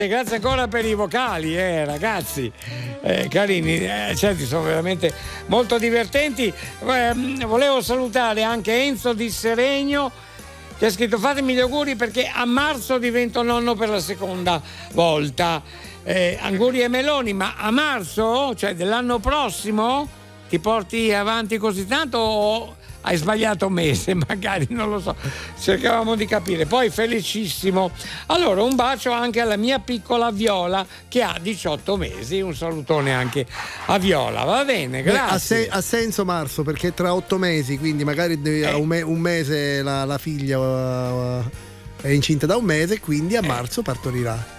Grazie ancora per i vocali, ragazzi, carini, certi sono veramente molto divertenti. Volevo salutare anche Enzo di Seregno, che ha scritto: fatemi gli auguri perché a marzo divento nonno per la seconda volta. Auguri e meloni, ma a marzo, cioè dell'anno prossimo, ti porti avanti così tanto o hai sbagliato mese? Magari, non lo so, cercavamo di capire. Poi felicissimo. Allora, un bacio anche alla mia piccola Viola che ha 18 mesi, un salutone anche a Viola, va bene, grazie. Ha senso marzo, perché tra 8 mesi, quindi magari un mese la figlia è incinta da un mese, quindi a marzo partorirà.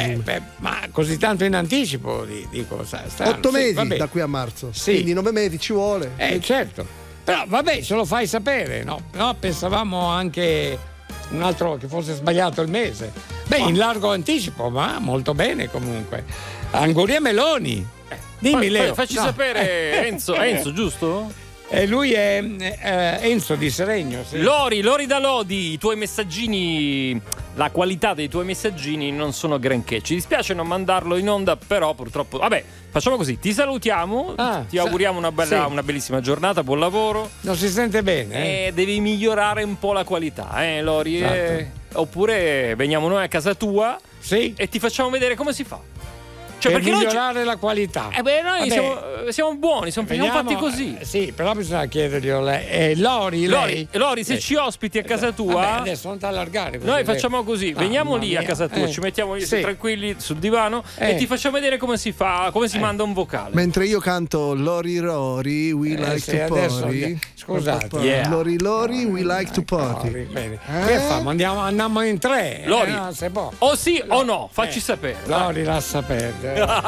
Ma così tanto in anticipo, dico, 8 mesi da qui a marzo, quindi 9 mesi ci vuole. Certo. Però vabbè, ce lo fai sapere, no? Pensavamo anche un altro che fosse sbagliato il mese. In largo anticipo, ma molto bene comunque. Auguri a Meloni. Dimmi, Leo. Facci sapere, Enzo, giusto? Lui è Enzo di Seregno. Sì. Lori da Lodi, i tuoi messaggini, la qualità dei tuoi messaggini non sono granché. Ci dispiace non mandarlo in onda, però purtroppo. Vabbè, facciamo così: ti salutiamo, ti auguriamo una bellissima giornata, buon lavoro. Non si sente bene? Devi migliorare un po' la qualità, Lori. Esatto. Oppure veniamo noi a casa tua e ti facciamo vedere come si fa. Cioè, per migliorare la qualità. Noi siamo buoni, siamo fatti così. Sì, però bisogna chiederglielo lei. Lori, se ci ospiti a casa tua. Adesso non ti allargare. Noi facciamo così: veniamo lì a casa tua, ci mettiamo lì tranquilli sul divano e ti facciamo vedere come si fa, come si manda un vocale. Mentre io canto Lori, we like to party. Scusate. Lori, we like to party. Bene. Che fa? Andiamo in 3. Lori, o sì o no, facci sapere. Lori, lascia perdere.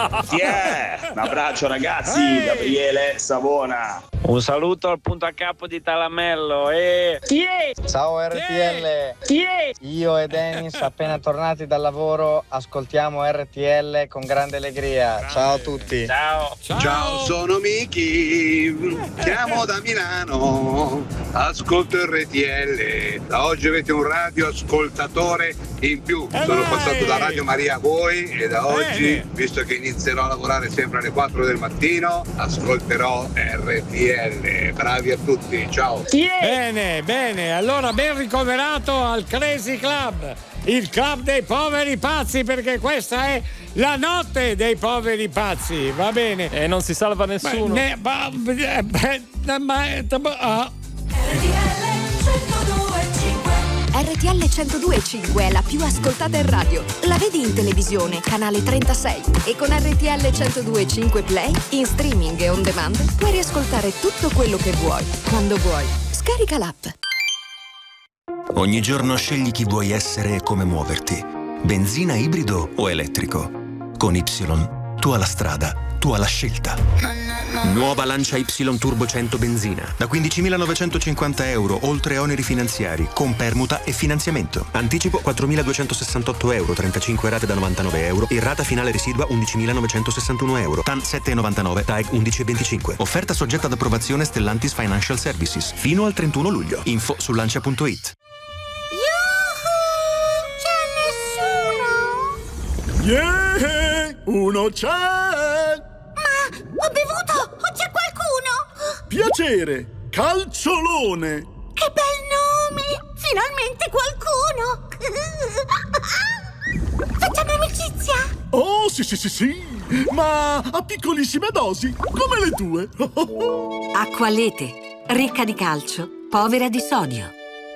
Un abbraccio ragazzi, Gabriele Savona. Un saluto al punto a capo di Talamello. Ciao RTL. Io e Dennis appena tornati dal lavoro ascoltiamo RTL con grande allegria. Ciao a tutti. Ciao, sono Miki, chiamo da Milano, ascolto RTL. Da oggi avete un radio ascoltatore in più. Sono passato da Radio Maria a voi e da oggi, visto che inizierò a lavorare sempre alle 4 del mattino, ascolterò RTL. Bravi a tutti, ciao. Bene, allora ben ricoverato al Crazy Club, il club dei poveri pazzi, perché questa è la notte dei poveri pazzi, va bene? E non si salva nessuno. RTL 102.5 è la più ascoltata in radio. La vedi in televisione, canale 36. E con RTL 102.5 Play, in streaming e on demand, puoi riascoltare tutto quello che vuoi, quando vuoi. Scarica l'app. Ogni giorno scegli chi vuoi essere e come muoverti. Benzina, ibrido o elettrico. Con Y, tu hai la strada, tu hai la scelta. Nuova Lancia Y Turbo 100 benzina da 15.950 euro, oltre oneri finanziari, con permuta e finanziamento. Anticipo 4.268 euro, 35 rate da 99 euro e rata finale residua 11.961 euro. TAN 7,99, TAEG 11,25. Offerta soggetta ad approvazione Stellantis Financial Services fino al 31 luglio. Info su lancia.it. Uno c'è! Ma ho bevuto! O c'è qualcuno? Piacere! Calciolone! Che bel nome! Finalmente qualcuno! Facciamo amicizia? Oh, sì! Ma a piccolissime dosi, come le tue! Acqualete, ricca di calcio, povera di sodio.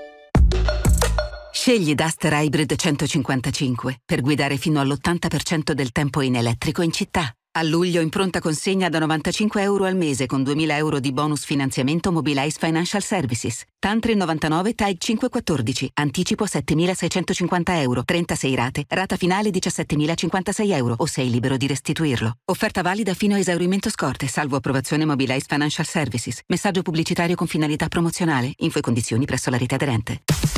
Scegli Duster Hybrid 155 per guidare fino all'80% del tempo in elettrico in città. A luglio in pronta consegna da 95 euro al mese con 2.000 euro di bonus finanziamento Mobilize Financial Services. TAN 3,99, TAEG 5,14. Anticipo 7.650 euro. 36 rate. Rata finale 17.056 euro o sei libero di restituirlo. Offerta valida fino a esaurimento scorte, salvo approvazione Mobilize Financial Services. Messaggio pubblicitario con finalità promozionale. Info e condizioni presso la rete aderente.